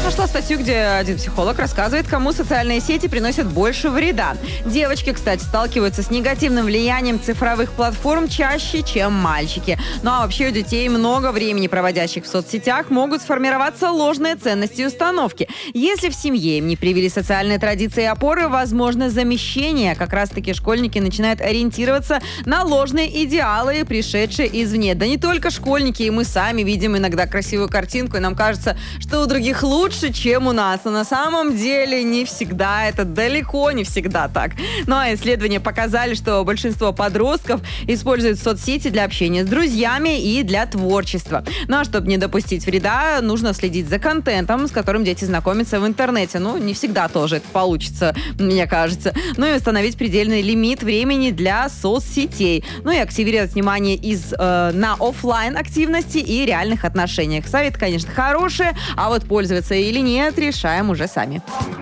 нашла статью, где один психолог рассказывает, кому социальные сети приносят больше вреда. Девочки, кстати, сталкиваются с негативным влиянием цифровых платформ чаще, чем мальчики. Ну а вообще у детей, много времени проводящих в соцсетях, могут сформироваться ложные ценности и установки. Если в семье им не привили социальные традиции и опоры, возможно замещение. Как раз-таки школьники начинают ориентироваться на ложные идеалы, пришедшие извне. Да не только школьники, и мы сами видим иногда красивую картинку, и нам кажется, что у других лучше, чем у нас. Но на самом деле не всегда, это далеко не всегда так. Ну а исследования показали, что большинство подростков используют соцсети для общения с друзьями и для творчества. Ну а чтобы не допустить вреда, нужно следить за контентом, с которым дети знакомятся в интернете. Ну, не всегда тоже это получится, мне кажется. Ну и установить предельный лимит времени для соцсетей. Ну и активировать внимание на офлайн активности и реальных отношениях. Совет, конечно, хороший, а вот пользоваться или нет, решаем уже сами.